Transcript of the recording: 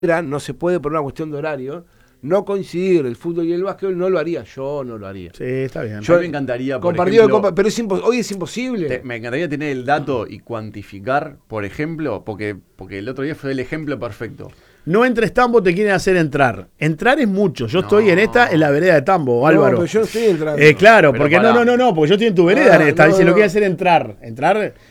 no se puede por una cuestión de horario, no coincidir el fútbol y el básquetbol, no lo haría, yo no lo haría. Sí, está bien. Yo me encantaría, por compartido ejemplo, de Copa, pero hoy es imposible. me encantaría tener el dato y cuantificar, por ejemplo, porque el otro día fue el ejemplo perfecto. No entres Tambo, te quieren hacer entrar. Entrar es mucho. Yo estoy en la vereda de Tambo, Álvaro. No, pero yo no estoy entrando. Claro, Pero porque pará. no, porque yo estoy en tu vereda en esta. No, Dice, lo no. quiere hacer entrar. Entrar